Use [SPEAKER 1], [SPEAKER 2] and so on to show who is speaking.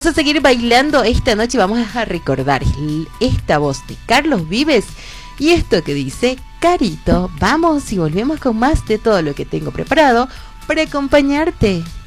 [SPEAKER 1] Vamos a seguir bailando esta noche. Vamos a recordar esta voz de Carlos Vives y esto que dice Carito. Vamos y volvemos con más de todo lo que tengo preparado para acompañarte.